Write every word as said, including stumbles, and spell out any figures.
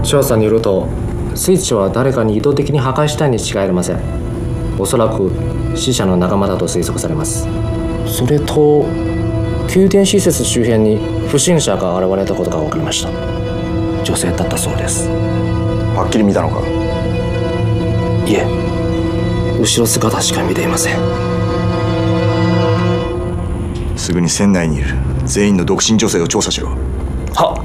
調査によるとスイッチは誰かに意図的に破壊したいに違いありません。おそらく死者の仲間だと推測されます。それと宮殿施設周辺に不審者が現れたことが分かりました。女性だったそうです。 はっきり見たのか？ いえ、後ろ姿しか見ていません。 すぐに船内にいる全員の独身女性を調査しろ。 はっ。